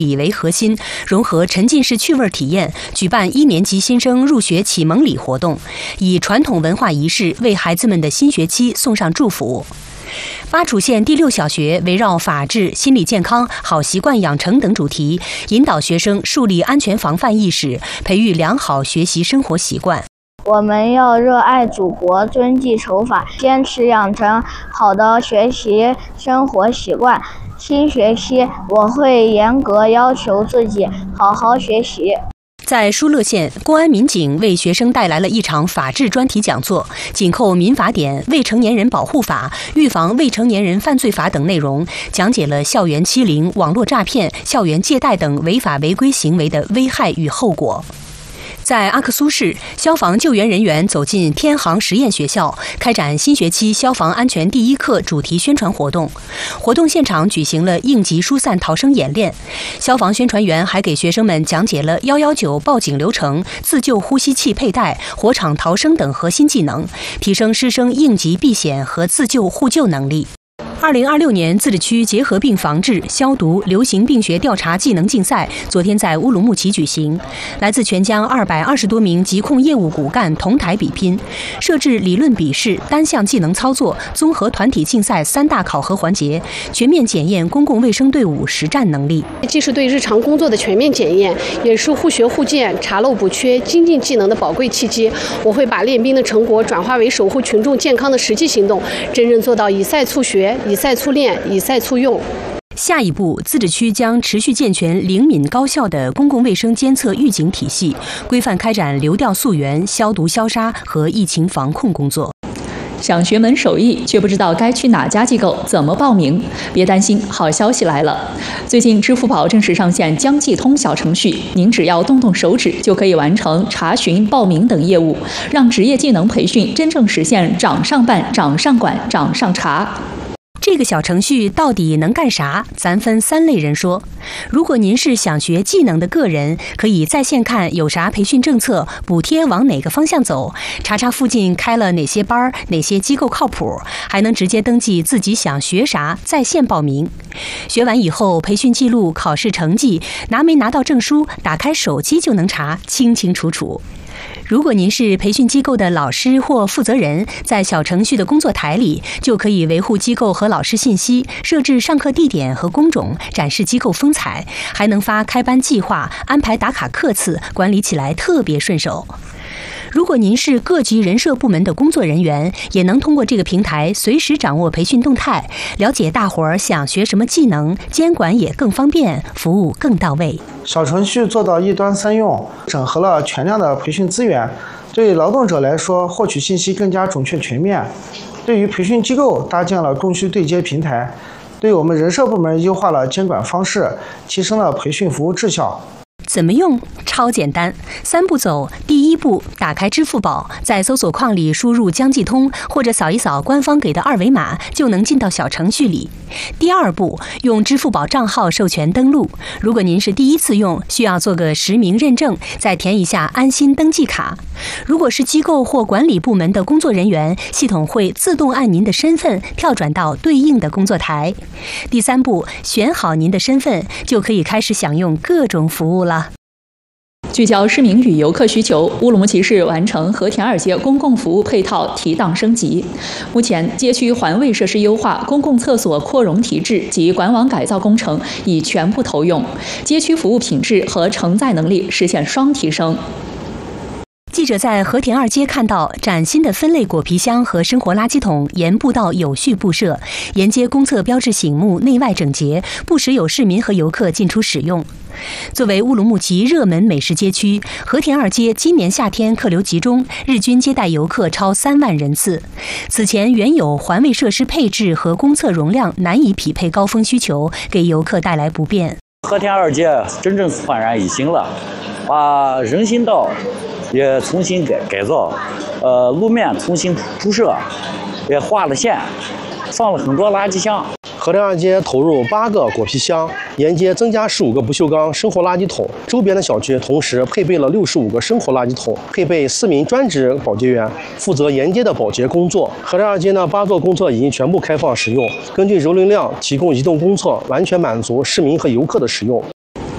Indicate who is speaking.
Speaker 1: 以为核心，融合沉浸式趣味体验，举办1年级新生入学启蒙礼活动，以传统文化仪式为孩子们的新学期送上祝福。巴楚县第6小学围绕法治、心理健康、好习惯养成等主题，引导学生树立安全防范意识，培育良好学习生活习惯。
Speaker 2: 我们要热爱祖国，遵纪守法，坚持养成好的学习生活习惯。新学期我会严格要求自己，好好学习。
Speaker 1: 在疏勒县，公安民警为学生带来了一场法治专题讲座，紧扣民法典、未成年人保护法、预防未成年人犯罪法等内容，讲解了校园欺凌、网络诈骗、校园借贷等违法违规行为的危害与后果。在阿克苏市，消防救援人员走进天航实验学校，开展新学期消防安全第1课主题宣传活动。活动现场举行了应急疏散逃生演练，消防宣传员还给学生们讲解了119报警流程、自救呼吸器佩戴、火场逃生等核心技能，提升师生应急避险和自救互救能力。2026年自治区结核病防治、消毒、流行病学调查技能竞赛昨天在乌鲁木齐举行，来自全疆220多名疾控业务骨干同台比拼，设置理论笔试、单项技能操作、综合团体竞赛3大考核环节，全面检验公共卫生队伍实战能力。
Speaker 3: 既是对日常工作的全面检验，也是互学互鉴、查漏补缺、精进技能的宝贵契机。我会把练兵的成果转化为守护群众健康的实际行动，真正做到以赛促学、以赛促练、以赛促用。
Speaker 1: 下一步，自治区将持续健全灵敏高效的公共卫生监测预警体系，规范开展流调溯源、消毒消杀和疫情防控工作。
Speaker 4: 想学门手艺，却不知道该去哪家机构、怎么报名？别担心，好消息来了！最近，支付宝正式上线江记通小程序，您只要动动手指，就可以完成查询、报名等业务，让职业技能培训真正实现掌上办、掌上管、掌上查。
Speaker 1: 这个小程序到底能干啥？咱分3类人说。如果您是想学技能的个人，可以在线看有啥培训政策，补贴往哪个方向走，查查附近开了哪些班，哪些机构靠谱，还能直接登记自己想学啥，在线报名。学完以后，培训记录、考试成绩、拿没拿到证书，打开手机就能查，清清楚楚。如果您是培训机构的老师或负责人，在小程序的工作台里，就可以维护机构和老师信息，设置上课地点和工种，展示机构风采，还能发开班计划，安排打卡课次，管理起来特别顺手。如果您是各级人社部门的工作人员，也能通过这个平台随时掌握培训动态，了解大伙儿想学什么技能，监管也更方便，服务更到位。
Speaker 5: 小程序做到一端三用，整合了全量的培训资源，对劳动者来说获取信息更加准确全面；对于培训机构搭建了供需对接平台，对我们人社部门优化了监管方式，提升了培训服务质效。
Speaker 1: 怎么用？超简单，3步走。第1步，打开支付宝，在搜索框里输入江记通，或者扫一扫官方给的2维码，就能进到小程序里。第2步，用支付宝账号授权登录。如果您是第1次用，需要做个实名认证，再填一下安心登记卡。如果是机构或管理部门的工作人员，系统会自动按您的身份跳转到对应的工作台。第3步，选好您的身份，就可以开始享用各种服务了。
Speaker 4: 聚焦市民与游客需求，乌鲁木齐市完成和田二街公共服务配套提档升级。目前，街区环卫设施优化、公共厕所扩容提质及管网改造工程已全部投用，街区服务品质和承载能力实现双提升。
Speaker 1: 记者在和田二街看到崭新的分类果皮箱和生活垃圾桶沿步道有序布设，沿街公厕标志醒目，内外整洁，不时有市民和游客进出使用。作为乌鲁木齐热门美食街区，和田二街今年夏天客流集中，日均接待游客超3万人次。此前原有环卫设施配置和公厕容量难以匹配高峰需求，给游客带来不便。
Speaker 6: 和田二街真正焕然一新了，把人行道也重新改造，路面重新铺设，也画了线，放了很多垃圾箱。
Speaker 7: 和田二街投入8个果皮箱，沿街增加15个不锈钢生活垃圾桶，周边的小区同时配备了65个生活垃圾桶，配备4名专职保洁员，负责沿街的保洁工作。和田二街呢8座公厕已经全部开放使用，根据容流量提供移动公厕，完全满足市民和游客的使用。